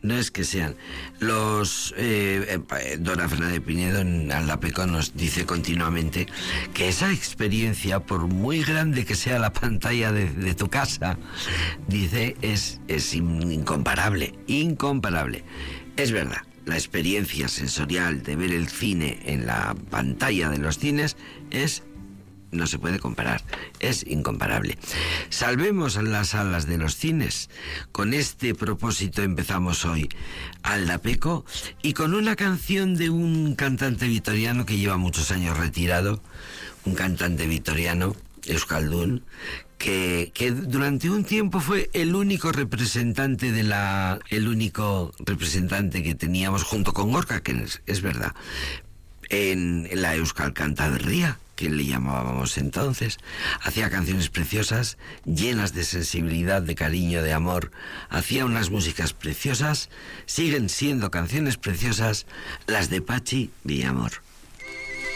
No es que sean los... Dona Fernández Pinedo en Aldapeco nos dice continuamente que esa experiencia, por muy grande que sea la pantalla de tu casa, dice, es incomparable. Es verdad, la experiencia sensorial de ver el cine en la pantalla de los cines no se puede comparar, es incomparable. Salvemos las salas de los cines. Con este propósito empezamos hoy Aldapeco, y con una canción de un cantante vitoriano que lleva muchos años retirado, un cantante vitoriano, euskaldun, que durante un tiempo fue el único representante que teníamos junto con Gorka, que es verdad, en la Euskal Cantaberria, que le llamábamos entonces. Hacía canciones preciosas, llenas de sensibilidad, de cariño, de amor. Hacía unas músicas preciosas. Siguen siendo canciones preciosas las de Patxi Villamor.